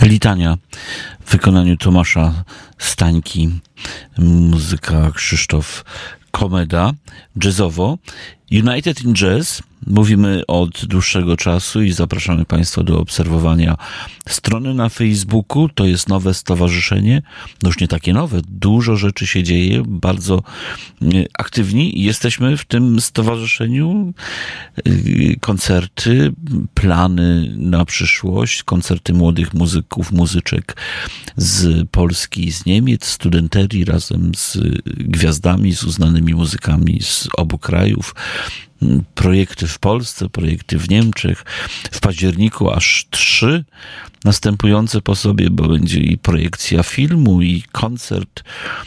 Litania w wykonaniu Tomasza Stańki, muzyka Krzysztof Komeda, jazzowo. United in Jazz mówimy od dłuższego czasu i zapraszamy Państwa do obserwowania strony na Facebooku. To jest nowe stowarzyszenie, no już nie takie nowe, dużo rzeczy się dzieje, bardzo aktywni jesteśmy w tym stowarzyszeniu. Koncerty, plany na przyszłość, koncerty młodych muzyków, muzyczek z Polski i z Niemiec, studenterii razem z gwiazdami, z uznanymi muzykami z obu krajów. Projekty w Polsce, projekty w Niemczech. W październiku aż 3 następujące po sobie, bo będzie i projekcja filmu, i koncert,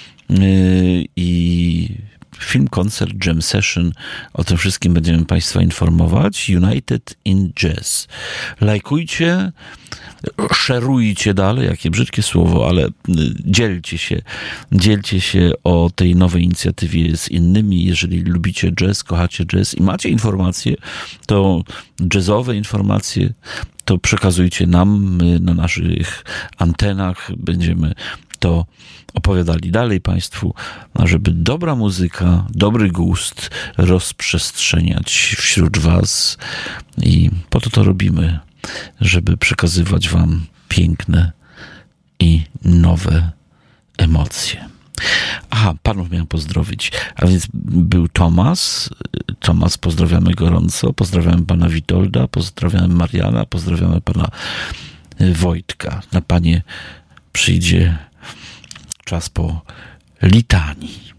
i film, koncert, jam session. O tym wszystkim będziemy Państwa informować. United in Jazz. Lajkujcie, szerujcie dalej, jakie brzydkie słowo, ale dzielcie się o tej nowej inicjatywie z innymi. Jeżeli lubicie jazz, kochacie jazz i macie informacje, to jazzowe informacje, to przekazujcie nam. My na naszych antenach będziemy to opowiadali dalej Państwu, żeby dobra muzyka, dobry gust rozprzestrzeniać wśród Was i po to robimy, żeby przekazywać Wam piękne i nowe emocje. Aha, panów miałem pozdrowić, a więc był Tomasz, pozdrawiamy gorąco, pozdrawiamy pana Witolda, pozdrawiamy Mariana, pozdrawiamy pana Wojtka. Na Panie przyjdzie czas po litanii.